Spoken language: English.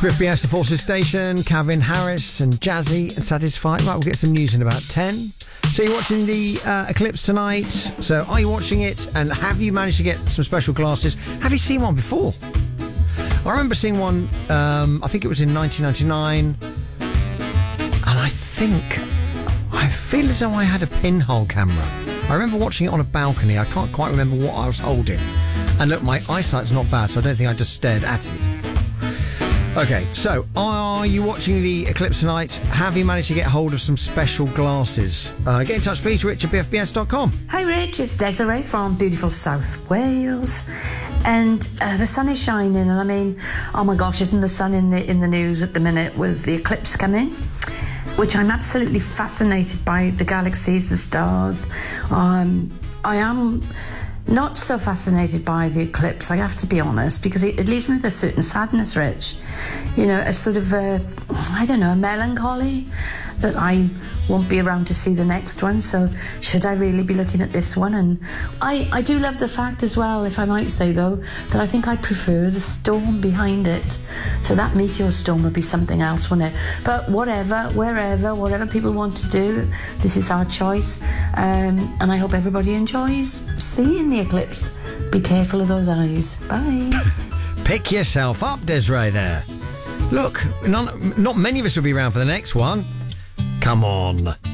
BFBS, the Forces Station, Calvin Harris and Jazzy and Satisfied. Right, we'll get some news in about 10. So you're watching the eclipse tonight. So are you watching it? And have you managed to get some special glasses? Have you seen one before? I remember seeing one, I think it was in 1999. And I feel as though I had a pinhole camera. I remember watching it on a balcony. I can't quite remember what I was holding. And look, my eyesight's not bad, so I don't think I just stared at it. Okay, so are you watching the eclipse tonight? Have you managed to get hold of some special glasses? Get in touch, please, Rich at BFBS.com. Hi, Rich. It's Desiree from beautiful South Wales. And the sun is shining, and I mean, oh my gosh, isn't the sun in the news at the minute with the eclipse coming? Which I'm absolutely fascinated by the galaxies, the stars. I am not so fascinated by the eclipse, I have to be honest, because it leaves me with a certain sadness, Rich. You know, a sort of a melancholy that I won't be around to see the next one, so should I really be looking at this one? And I do love the fact as well, if I might say though, that I think I prefer the storm behind it. So that meteor storm would be something else, wouldn't it? But whatever, wherever, whatever people want to do, this is our choice. And I hope everybody enjoys seeing the eclipse. Be careful of those eyes. Bye. Pick yourself up, Desiree, there. Look, not many of us will be around for the next one. Come on.